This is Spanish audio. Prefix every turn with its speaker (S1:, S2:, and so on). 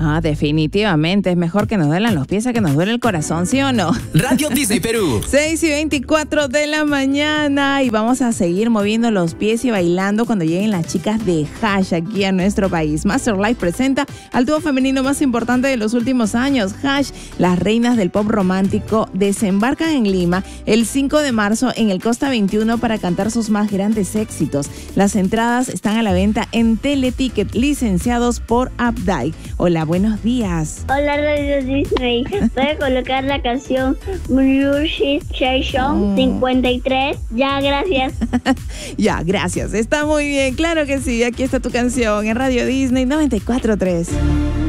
S1: Definitivamente. Es mejor que nos duelan los pies a que nos duele el corazón, ¿sí o no?
S2: Radio Disney Perú.
S1: 6:24 de la mañana y vamos a seguir moviendo los pies y bailando cuando lleguen las chicas de Hash aquí a nuestro país. Master Life presenta al dúo femenino más importante de los últimos años. Hash, las reinas del pop romántico, desembarcan en Lima el 5 de marzo en el Costa 21 para cantar sus más grandes éxitos. Las entradas están a la venta en Teleticket, licenciados por Updike. Hola, buenos días.
S3: Hola, Radio Disney. Voy a colocar la canción Music Station 53. Ya, gracias.
S1: Ya, gracias. Está muy bien. Claro que sí. Aquí está tu canción en Radio Disney 94.3.